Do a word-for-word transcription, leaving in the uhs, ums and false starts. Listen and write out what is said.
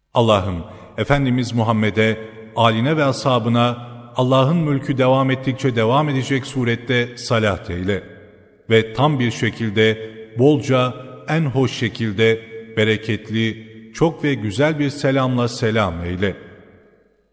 Allah'ım, Efendimiz Muhammed'e, âline ve ashabına Allah'ın mülkü devam ettikçe devam edecek surette salat eyle ve tam bir şekilde, bolca, en hoş şekilde, bereketli, çok ve güzel bir selamla selam eyle.